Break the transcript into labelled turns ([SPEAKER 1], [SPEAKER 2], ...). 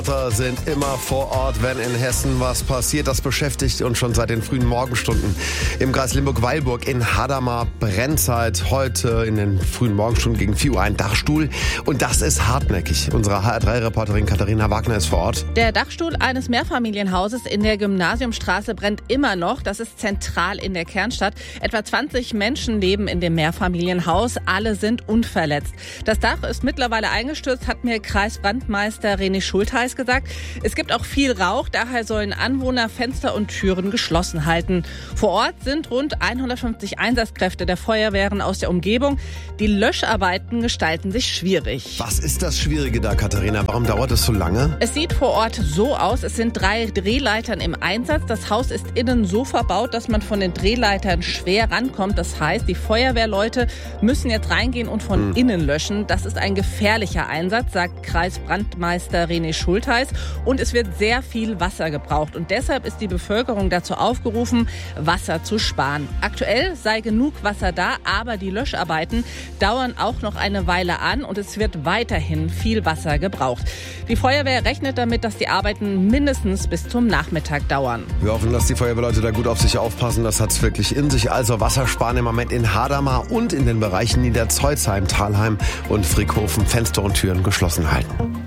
[SPEAKER 1] Wir sind immer vor Ort, wenn in Hessen was passiert. Das beschäftigt uns schon seit den frühen Morgenstunden. Im Kreis Limburg-Weilburg in Hadamar brennt seit heute in den frühen Morgenstunden gegen 4 Uhr ein Dachstuhl. Und das ist hartnäckig. Unsere HR3-Reporterin Katharina Wagner ist vor Ort.
[SPEAKER 2] Der Dachstuhl eines Mehrfamilienhauses in der Gymnasiumstraße brennt immer noch. Das ist zentral in der Kernstadt. Etwa 20 Menschen leben in dem Mehrfamilienhaus. Alle sind unverletzt. Das Dach ist mittlerweile eingestürzt, hat mir Kreisbrandmeister René Schultheiß gesagt. Es gibt auch viel Rauch, daher sollen Anwohner Fenster und Türen geschlossen halten. Vor Ort sind rund 150 Einsatzkräfte der Feuerwehren aus der Umgebung. Die Löscharbeiten gestalten sich schwierig.
[SPEAKER 1] Was ist das Schwierige da, Katharina? Warum dauert es so lange?
[SPEAKER 2] Es sieht vor Ort so aus, es sind 3 Drehleitern im Einsatz. Das Haus ist innen so verbaut, dass man von den Drehleitern schwer rankommt. Das heißt, die Feuerwehrleute müssen jetzt reingehen und von innen löschen. Das ist ein gefährlicher Einsatz, sagt Kreisbrandmeister René Schultheiß. Und es wird sehr viel Wasser gebraucht. Und deshalb ist die Bevölkerung dazu aufgerufen, Wasser zu sparen. Aktuell sei genug Wasser da, aber die Löscharbeiten dauern auch noch eine Weile an und es wird weiterhin viel Wasser gebraucht. Die Feuerwehr rechnet damit, dass die Arbeiten mindestens bis zum Nachmittag dauern.
[SPEAKER 1] Wir hoffen, dass die Feuerwehrleute da gut auf sich aufpassen. Das hat es wirklich in sich. Also Wassersparen im Moment in Hadamar und in den Bereichen Niederzeuzheim, Thalheim und Frickhofen Fenster und Türen geschlossen halten.